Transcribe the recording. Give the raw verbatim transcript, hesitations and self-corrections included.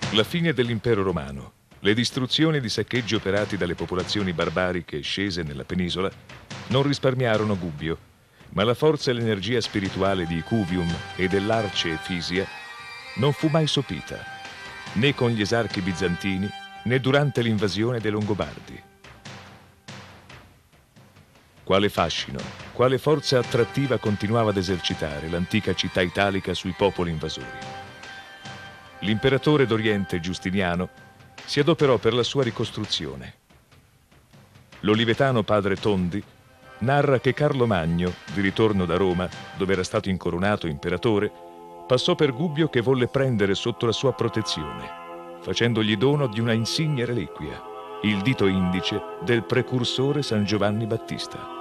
La fine dell'impero romano, le distruzioni ed i saccheggi operati dalle popolazioni barbariche scese nella penisola non risparmiarono Gubbio, ma la forza e l'energia spirituale di Cuvium e dell'Arce Efisia non fu mai sopita, né con gli esarchi bizantini né durante l'invasione dei Longobardi. Quale fascino, quale forza attrattiva continuava ad esercitare l'antica città italica sui popoli invasori. L'imperatore d'Oriente Giustiniano si adoperò per la sua ricostruzione. L'olivetano padre Tondi narra che Carlo Magno, di ritorno da Roma, dove era stato incoronato imperatore, passò per Gubbio che volle prendere sotto la sua protezione, facendogli dono di una insigne reliquia, il dito indice del precursore San Giovanni Battista.